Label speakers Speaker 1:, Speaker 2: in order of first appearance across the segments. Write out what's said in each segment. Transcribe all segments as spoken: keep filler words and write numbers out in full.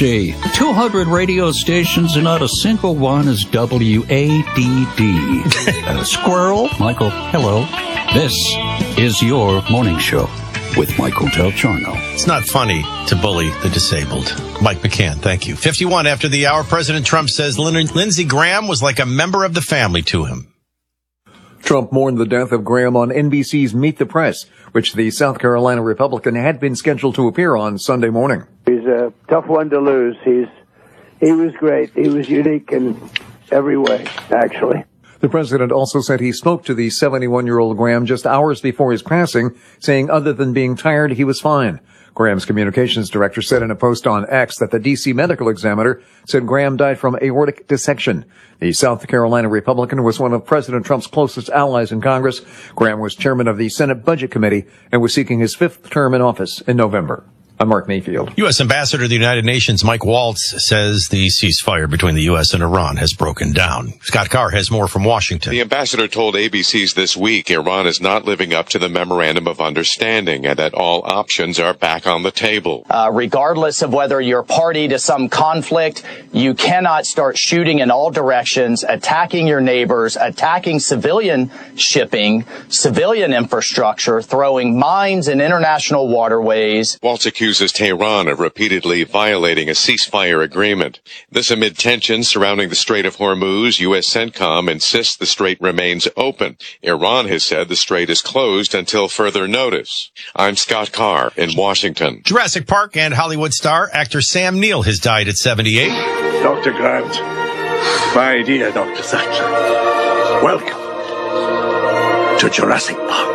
Speaker 1: Gee, two hundred radio stations and not a single one is W A D D. uh, squirrel? Michael, hello. This is your morning show with Michael Del Giorno.
Speaker 2: It's not funny to bully the disabled. Mike McCann, thank you. fifty-one after the hour, President Trump says Lin- Lindsey Graham was like a member of the family to him.
Speaker 3: Trump mourned the death of Graham on N B C's Meet the Press, which the South Carolina Republican had been scheduled to appear on Sunday morning.
Speaker 4: He's a tough one to lose. He's he was great. He was unique in every way, actually.
Speaker 3: The president also said he spoke to the seventy-one-year-old Graham just hours before his passing, saying other than being tired, he was fine. Graham's communications director said in a post on X that the D C medical examiner said Graham died from aortic dissection. The South Carolina Republican was one of President Trump's closest allies in Congress. Graham was chairman of the Senate Budget Committee and was seeking his fifth term in office in November. I'm Mark Mayfield.
Speaker 2: U S. Ambassador to the United Nations Mike Waltz says the ceasefire between the U S and Iran has broken down. Scott Carr has more from Washington.
Speaker 5: The ambassador told A B C's This Week Iran is not living up to the Memorandum of Understanding and that all options are back on the table.
Speaker 6: Uh, regardless of whether you're party to some conflict, you cannot start shooting in all directions, attacking your neighbors, attacking civilian shipping, civilian infrastructure, throwing mines in international waterways.
Speaker 5: Waltz accuses Tehran of repeatedly violating a ceasefire agreement. This amid tensions surrounding the Strait of Hormuz. U S CENTCOM insists the strait remains open. Iran has said the strait is closed until further notice. I'm Scott Carr in Washington.
Speaker 2: Jurassic Park and Hollywood star actor Sam Neill has died at seventy-eight.
Speaker 7: Doctor Grant, my dear Doctor Sattler, welcome to Jurassic Park.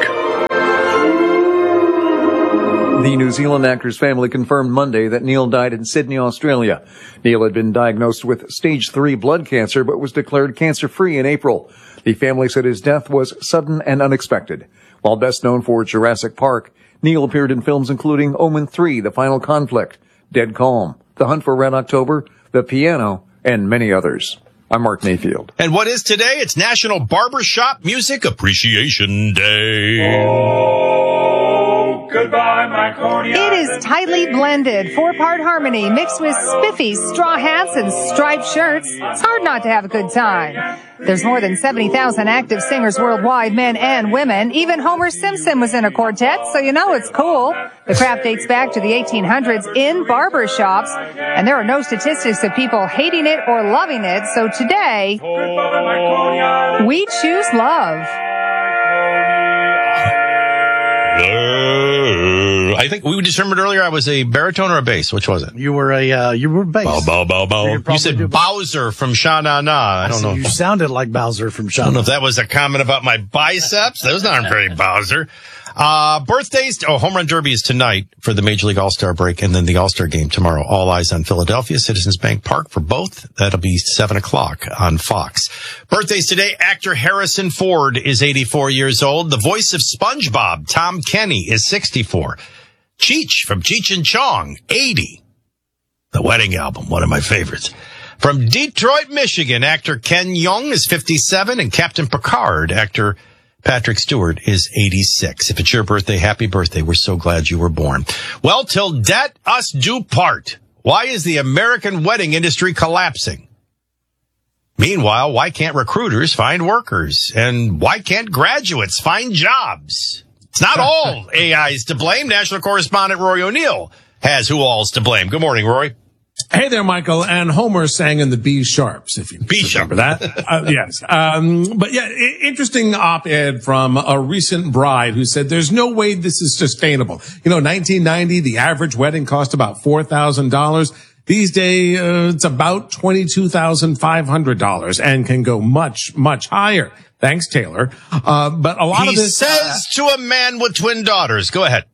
Speaker 3: The New Zealand actor's family confirmed Monday that Neil died in Sydney, Australia. Neil had been diagnosed with stage three blood cancer, but was declared cancer-free in April. The family said his death was sudden and unexpected. While best known for Jurassic Park, Neil appeared in films including Omen three, The Final Conflict, Dead Calm, The Hunt for Red October, The Piano, and many others. I'm Mark Mayfield.
Speaker 2: And what is today? It's National Barbershop Music Appreciation Day.
Speaker 8: Oh, goodbye, Marconia.
Speaker 9: It is tightly blended, four-part harmony mixed with spiffy straw hats and striped shirts. It's hard not to have a good time. There's more than seventy thousand active singers worldwide, men and women. Even Homer Simpson was in a quartet, so you know it's cool. The craft dates back to the eighteen hundreds in barbershops, and there are no statistics of people hating it or loving it. So today, we choose love.
Speaker 2: I think we determined earlier I was a baritone or a bass. Which was it?
Speaker 10: You were a, uh, you were a bass.
Speaker 2: Bow, bow, bow, bow. You, you said Bowser from Sha Na Na. I don't know.
Speaker 10: You sounded like Bowser from Sha Na Na.
Speaker 2: I don't know if that was a comment about my biceps. Those aren't very Bowser. Uh, birthdays. Oh, Home Run Derby is tonight for the Major League All-Star break, and then the All-Star game tomorrow. All eyes on Philadelphia, Citizens Bank Park for both. That'll be seven o'clock on Fox. Birthdays today. Actor Harrison Ford is eighty-four years old. The voice of SpongeBob, Tom Kenny, is sixty-four. Cheech from Cheech and Chong, eighty. The Wedding Album, one of my favorites. From Detroit, Michigan, actor Ken Jeong is fifty-seven, and Captain Picard, actor Patrick Stewart, is eighty-six. If it's your birthday, happy birthday. We're so glad you were born. Well, till debt us do part. Why is the American wedding industry collapsing? Meanwhile, why can't recruiters find workers? And why can't graduates find jobs? It's not all A Is to blame. National correspondent Rory O'Neill has who all's to blame. Good morning, Rory.
Speaker 11: Hey there, Michael. And Homer sang in the B Sharps, if you
Speaker 2: B
Speaker 11: remember that. uh, yes. Um, but yeah, I- interesting op-ed from a recent bride who said there's no way this is sustainable. You know, nineteen ninety, the average wedding cost about four thousand dollars. These days, uh, it's about twenty-two thousand five hundred dollars and can go much, much higher. Thanks, Taylor. Uh, but a lot
Speaker 2: he
Speaker 11: of this
Speaker 2: says to a man with twin daughters. Go ahead.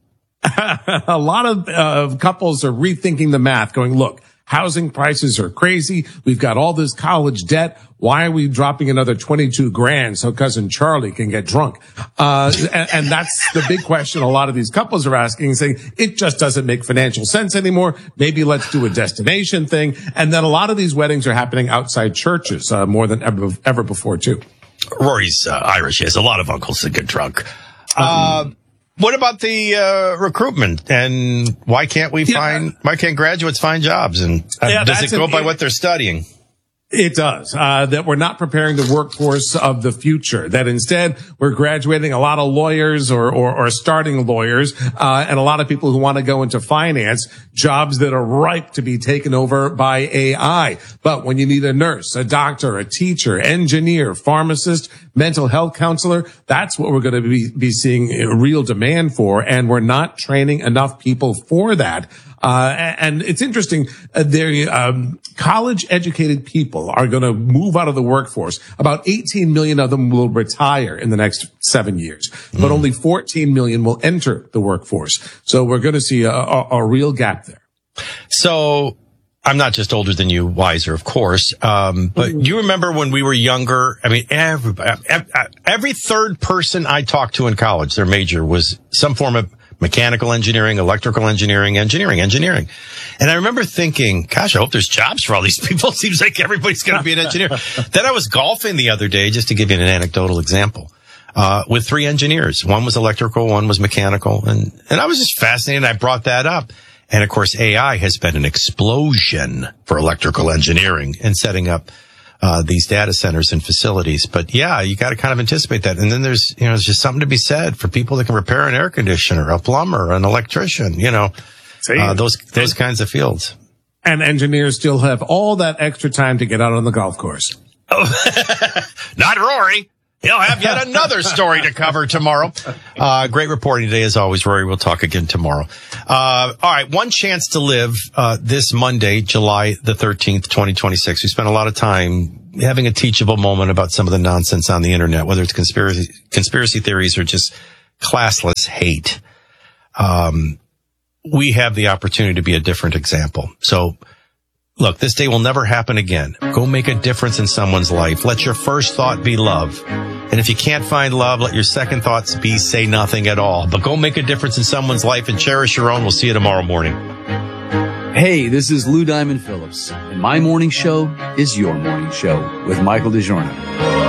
Speaker 11: A lot of uh, couples are rethinking the math, going, look, housing prices are crazy. We've got all this college debt. Why are we dropping another twenty-two grand so cousin Charlie can get drunk? Uh, and, and that's the big question a lot of these couples are asking, saying it just doesn't make financial sense anymore. Maybe let's do a destination thing. And then a lot of these weddings are happening outside churches, uh, more than ever, ever before too.
Speaker 2: Rory's uh, Irish. He has a lot of uncles that get drunk. Um, uh, What about the uh, recruitment, and why can't we yeah. find, why can't graduates find jobs? And uh, yeah, does it go an, by what they're studying?
Speaker 11: It does. Uh, that we're not preparing the workforce of the future. That instead we're graduating a lot of lawyers or, or, or starting lawyers, uh, and a lot of people who want to go into finance, jobs that are ripe to be taken over by A I. But when you need a nurse, a doctor, a teacher, engineer, pharmacist, mental health counselor, that's what we're going to be, be seeing a real demand for. And we're not training enough people for that. Uh, and it's interesting, uh, there, um, college educated people are going to move out of the workforce. About eighteen million of them will retire in the next seven years, mm. but only fourteen million will enter the workforce. So we're going to see a, a, a real gap there.
Speaker 2: So I'm not just older than you, wiser, of course. Um, but mm-hmm. you remember when we were younger? I mean, every, every third person I talked to in college, their major was some form of mechanical engineering, electrical engineering, engineering, engineering. And I remember thinking, gosh, I hope there's jobs for all these people. It seems like everybody's going to be an engineer. Then I was golfing the other day, just to give you an anecdotal example, uh, with three engineers. One was electrical, one was mechanical. And, and I was just fascinated. I brought that up. And of course, A I has been an explosion for electrical engineering and setting up Uh, these data centers and facilities. But yeah, you got to kind of anticipate that. And then there's, you know, there's just something to be said for people that can repair an air conditioner, a plumber, an electrician, you know, uh, those, those kinds of fields.
Speaker 11: And engineers still have all that extra time to get out on the golf course.
Speaker 2: Oh, not Rory. He'll have yet another story to cover tomorrow. Uh, great reporting today as always, Rory. We'll talk again tomorrow. Uh, all right. One chance to live, uh, this Monday, July the thirteenth, twenty twenty-six. We spent a lot of time having a teachable moment about some of the nonsense on the internet, whether it's conspiracy, conspiracy theories or just classless hate. Um, we have the opportunity to be a different example. So, look, this day will never happen again. Go make a difference in someone's life. Let your first thought be love. And if you can't find love, let your second thoughts be say nothing at all. But go make a difference in someone's life and cherish your own. We'll see you tomorrow morning.
Speaker 12: Hey, this is Lou Diamond Phillips, and my morning show is your morning show with Michael DeJorno.